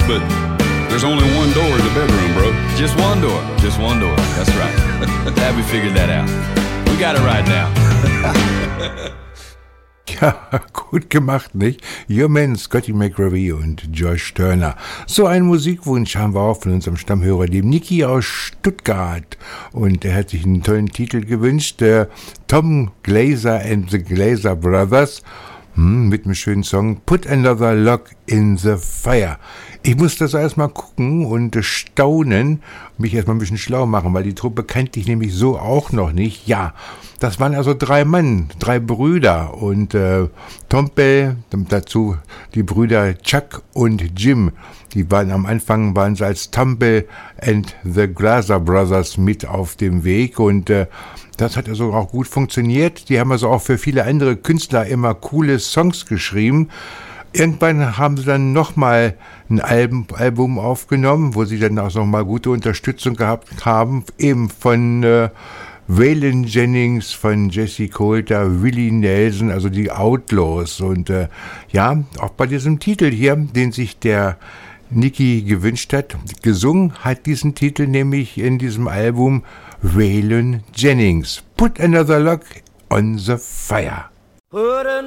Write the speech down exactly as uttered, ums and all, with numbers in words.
but there's only one door in the bedroom, bro. Just one door. Just one door. That's right. Abby figured that out. We got it right now. Ja, gut gemacht, nicht? Your Man, Scotty McRae und Josh Turner. So einen Musikwunsch haben wir auch von unserem Stammhörer, dem Niki aus Stuttgart. Und er hat sich einen tollen Titel gewünscht, äh, Tom Glazer and the Glazer Brothers, hm, mit einem schönen Song, Put Another Log in the Fire. Ich musste das erstmal gucken und äh, staunen, mich erstmal ein bisschen schlau machen, weil die Truppe kannte ich nämlich so auch noch nicht. Ja, das waren also drei Mann, drei Brüder und äh, Tompel, dazu die Brüder Chuck und Jim. Die waren am Anfang waren sie als Tumble and the Glazer Brothers mit auf dem Weg und äh, das hat also auch gut funktioniert. Die haben also auch für viele andere Künstler immer coole Songs geschrieben. Irgendwann haben sie dann nochmal ein Album, Album aufgenommen, wo sie dann auch nochmal gute Unterstützung gehabt haben, eben von äh, Waylon Jennings, von Jesse Coulter, Willie Nelson, also die Outlaws. Und äh, ja, auch bei diesem Titel hier, den sich der Niki gewünscht hat, gesungen hat diesen Titel nämlich in diesem Album Waylon Jennings. Put Another Log on the Fire. Put